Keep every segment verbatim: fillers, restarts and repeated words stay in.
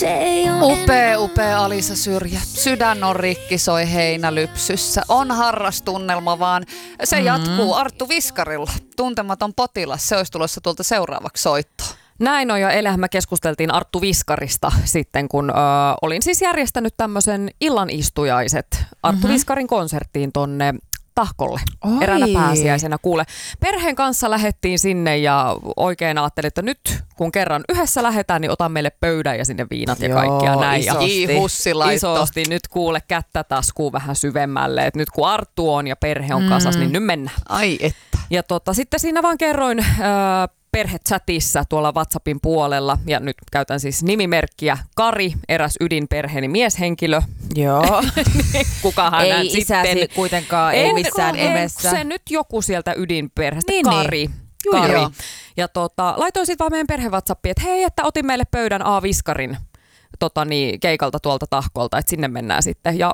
Upea, upea Alisa Syrjä. Sydän on rikki, soi heinälypsyssä. On harrastunnelma, vaan se mm-hmm. jatkuu Arttu Viskarilla. Tuntematon potilas, se olisi tulossa tuolta seuraavaksi soittoon. Näin on, ja eilähän me keskusteltiin Arttu Viskarista sitten, kun ö, olin siis järjestänyt tämmöisen illanistujaiset Arttu mm-hmm. Viskarin konserttiin tonne Tahkolle. Oi. Eräänä pääsiäisenä. Kuule, perheen kanssa lähettiin sinne ja oikein ajattelin, että nyt kun kerran yhdessä lähdetään, niin otan meille pöydän ja sinne viinat ja kaikkia näin. Isosti. Ja isosti. Nyt kuule kättä taskuun vähän syvemmälle. Et nyt kun Arttu on ja perhe on kasas, mm. niin nyt mennään. Ai että. Ja tota, sitten siinä vaan kerroin äh, perhechatissa tuolla WhatsAppin puolella, ja nyt käytän siis nimimerkkiä Kari, eräs ydinperheeni mieshenkilö. Joo. Kukahan ei hän isäsi sitten kuitenkaan, ei missään en, nimessä. Se nyt joku sieltä ydinperheestä, niin, Kari. Niin. Kari. Joo. Ja tota, laitoin sitten vaan meidän perhe-WhatsAppiin, että hei, että otin meille pöydän A. Viskarin tota niin, keikalta tuolta Tahkolta, että sinne mennään sitten. Ja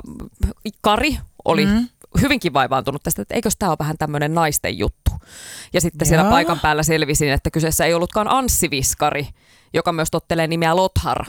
Kari oli mm. hyvinkin vaivaantunut tästä, että eikös tämä ole vähän tämmöinen naisten juttu. Ja sitten Joo. siellä paikan päällä selvisin, että kyseessä ei ollutkaan Anssi Viskari, joka myös tottelee nimeä Lothar,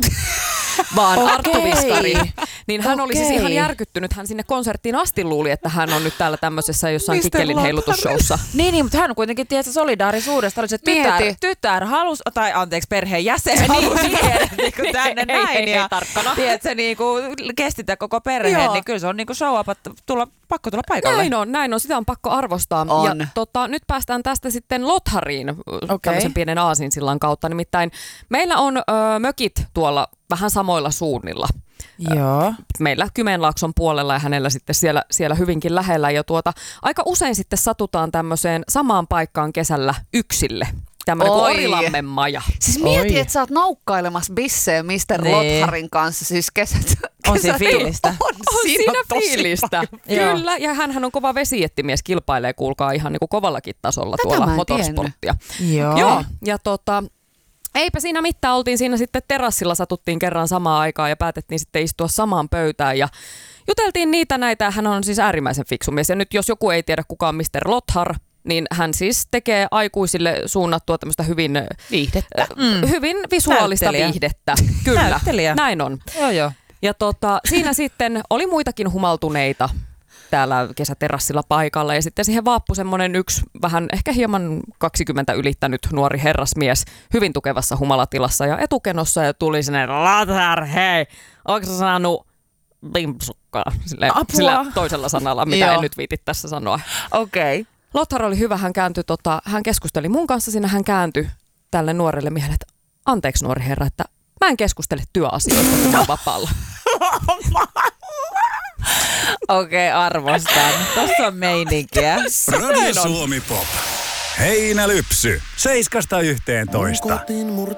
vaan okay. Arttu Viskari. Niin hän okay. oli siis ihan järkyttynyt. Hän sinne konserttiin asti luuli, että hän on nyt täällä tämmöisessä jossain kikkelin heilutusshowssa. Niin, niin, mutta hän on kuitenkin tietysti solidaarisuudesta. Oli se tytär, tytär halus, tai anteeksi, perheen jäsen halusi viedä niin tänne ei, näin. Ei, ei, ja ei, tarkkana. Tiedätkö, niin kestitä koko perheen, niin kyllä se on niin kuin show up, että tulla, pakko tulla paikalle. Näin on, näin on. Sitä on pakko arvostaa. On. Ja tota, nyt päästään tästä sitten Lothariin okay. tämmöisen pienen aasinsillan kautta. Nimittäin meillä on ö, mökit tuolla vähän samoilla suunnilla. Joo. Meillä Kymenlaakson puolella ja hänellä sitten siellä, siellä hyvinkin lähellä. Ja tuota, aika usein sitten satutaan tämmöiseen samaan paikkaan kesällä yksille. Tämmöinen kuin Orilammen maja. Siis mieti, että sä oot naukkailemassa bisseen mister Nee. Lotharin kanssa siis kesät. On siinä fiilistä. On, on siinä, siinä fiilistä. Kyllä, ja hänhän on kova vesijättimies, kilpailee kuulkaa ihan niin kuin kovallakin tasolla Tätä tuolla motorsporttia. Joo. Joo. Ja tota... Eipä siinä mitään, oltiin siinä sitten terassilla, satuttiin kerran samaan aikaan ja päätettiin sitten istua samaan pöytään ja juteltiin niitä näitä. Hän on siis äärimmäisen fiksu mies ja nyt jos joku ei tiedä kuka on mister Lothar, niin hän siis tekee aikuisille suunnattua tämmöistä hyvin, viihdettä. Mm. hyvin visuaalista Näyttelijä. viihdettä. Kyllä, Näyttelijä. Näin on. Joo, joo. Ja tota, siinä sitten oli muitakin humaltuneita täällä kesäterassilla paikalla ja sitten siihen vaappui semmoinen yksi vähän ehkä hieman kaksikymmentä ylittänyt nuori herrasmies hyvin tukevassa humalatilassa ja etukenossa ja tuli sinne, Lothar, hei, ootko sä saanut limpsukkaa sille, sillä toisella sanalla, mitä en nyt viiti tässä sanoa. Okei. Okay. Lothar oli hyvä, hän kääntyi, tota, hän keskusteli mun kanssa, siinä hän kääntyi tälle nuorelle miehelle, että anteeksi nuori herra, että mä en keskustele työasioista, kun mä oon vapaalla. Okei, okay, arvostan. Tossa on meininkiä. Radio Suomi Pop. Heinälypsy. Seiskasta yhteentoista.